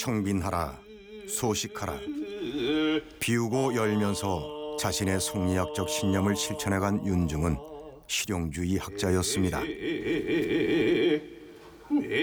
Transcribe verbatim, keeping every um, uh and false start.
청빈하라, 소식하라. 비우고 열면서 자신의 성리학적 신념을 실천해간 윤중은 실용주의 학자였습니다.